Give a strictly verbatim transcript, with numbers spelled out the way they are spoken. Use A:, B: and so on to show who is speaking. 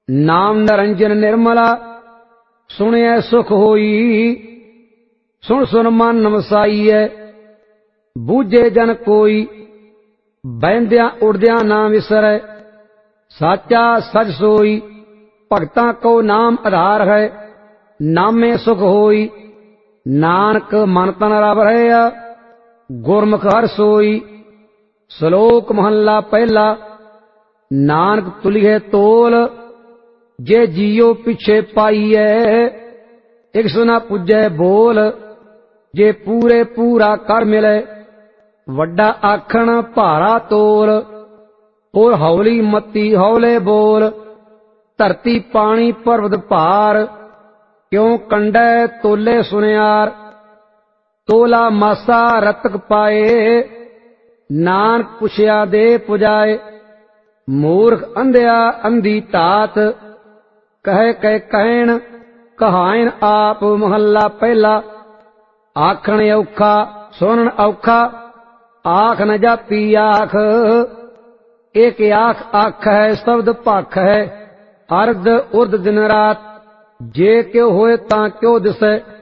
A: नाम निरंजन निर्मला सुनिए सुख होई। सुन सुन मन नमसाईए बूझे जन कोई। बहंद्या उड़द्या ना विसरै साचा सच सोई। भगतां को नाम आधार है नामे सुख होई। नानक मन तन रब रहिया गुरमुख हर सोई। श्लोक महला पहला। नानक तुलिए तोल जे जियो पिछे पाईए। एक सुना पुजै बोल जे पूरे पूरा कर मिले। वड्डा आखण भारा तोल और हौली मती हौले बोल। धरती पानी पर्वत भार क्यों कंडै तोले सुनियार। तोला मासा रतक पाए नानक पुछया दे पुजाए। मूर्ख अंधया अंधी तात कहे कह कहण कहाइन आप। महला पहला। आखण औखा सुनन औखा आख न जापी आख। एक आख आख है शब्द पाख है। अर्ध उर्द दिन रात जे क्यों होए तां क्यों दिसै।